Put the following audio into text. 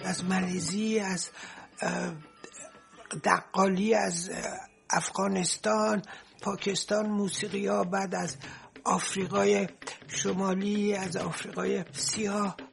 از مالزی، از دقالی، از افغانستان، پاکستان موسیقی ها، بعد از آفریقای شمالی، از آفریقای سیاه